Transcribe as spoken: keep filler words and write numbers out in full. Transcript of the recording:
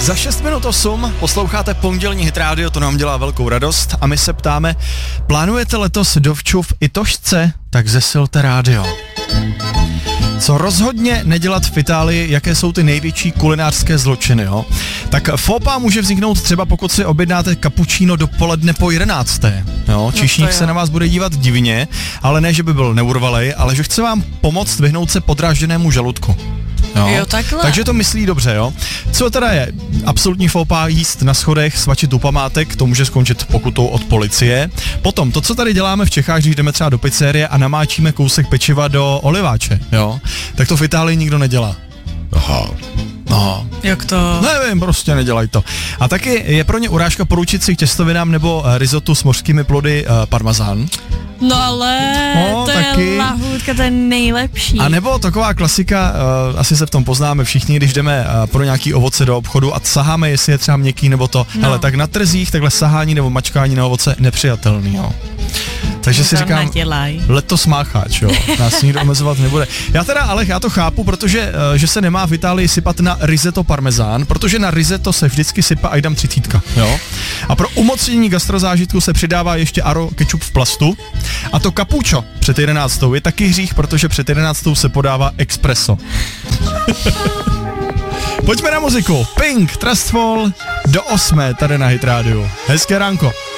Za šest minut osm posloucháte pondělní Hit Radio, to nám dělá velkou radost a my se ptáme, plánujete letos dovču v Itošce? Tak zesilte rádio. Co rozhodně nedělat v Itálii, jaké jsou ty největší kulinářské zločiny, jo? Tak fópa může vzniknout třeba pokud si objednáte cappuccino dopoledne po jedenácté, jo? Číšník se na vás bude dívat divně, ale ne, že by byl neurvalej, ale že chce vám pomoct vyhnout se podrážděnému žaludku. Jo? Jo, takhle. Takže to myslí dobře, jo. Co teda je absolutní fópa, jíst na schodech, svačit u památek, to může skončit pokutou od policie. Potom to, co tady děláme v Čechách, když jdeme třeba do pizzerie a namáčíme kousek pečiva do oliváče, jo, tak to v Itálii nikdo nedělá. Aha. No. Jak to? Nevím, prostě nedělaj to. A taky je pro ně urážka poručit si k těstovinám nebo risottu s mořskými plody uh, parmazán. No ale no, to taky. je lahůdka, to je nejlepší. A nebo taková klasika, uh, asi se v tom poznáme všichni, když jdeme uh, pro nějaký ovoce do obchodu a saháme, jestli je třeba měkký nebo to. No. Ale tak na trzích takhle sahání nebo mačkání na ovoce nepřijatelný, jo. Takže si říkám, nedělaj. letos mácháč, jo, nás nikdo omezovat nebude. Já teda, ale já to chápu, protože uh, že se nemá v Itálii sypat na risotto parmezán, protože na risotto se vždycky sypá ajdam třicítka, jo. A pro umocnění gastrozážitku se přidává ještě aro kečup v plastu. A to cappuccio před jedenáctou je taky hřích, protože před jedenáctou se podává espresso. Pojďme na muziku. Pink, Trustful do osmé tady na Hit Radio. Hezké ránko.